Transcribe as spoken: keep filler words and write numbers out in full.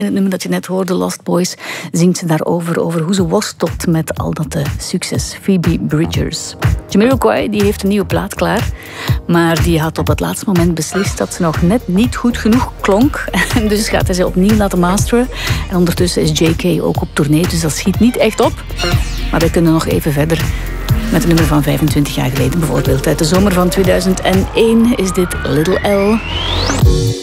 In het nummer dat je net hoorde, Lost Boys, zingt ze daarover, over hoe ze worstelt met al dat uh, succes. Phoebe Bridgers. Jamiroquai die heeft een nieuwe plaat klaar, maar die had op het laatste moment beslist dat ze nog net niet goed genoeg klonk. En dus gaat hij ze opnieuw laten masteren. En ondertussen is J K ook op tournee, dus dat schiet niet echt op. Maar wij kunnen nog even verder met een nummer van vijfentwintig jaar geleden bijvoorbeeld. Uit de zomer van tweeduizend één is dit Little L.